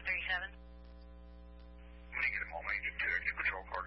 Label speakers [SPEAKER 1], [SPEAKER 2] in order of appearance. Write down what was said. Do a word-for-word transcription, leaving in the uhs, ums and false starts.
[SPEAKER 1] thirty-seven.
[SPEAKER 2] When you get him home, I get to a new patrol car